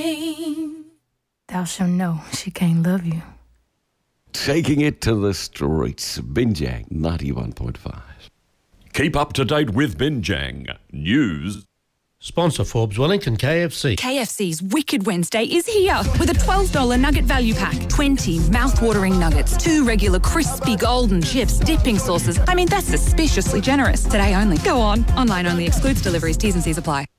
pain, thou shalt know she can't love you. Taking it to the streets. Binjang 91.5. Keep up to date with Binjang News. Sponsor Forbes Wellington KFC. KFC's Wicked Wednesday is here with a $12 nugget value pack. 20 mouth-watering nuggets, 2 regular crispy golden chips, dipping sauces. I mean, that's suspiciously generous. Today only. Go on. Online only. Excludes deliveries. T's and C's apply.